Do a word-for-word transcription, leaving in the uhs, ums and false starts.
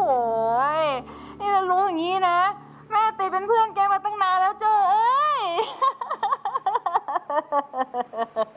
ยนี่ถ้ารู้อย่างนี้นะแม่ติเป็นเพื่อนแกมาตั้งนานแล้วโจ้เอ้ย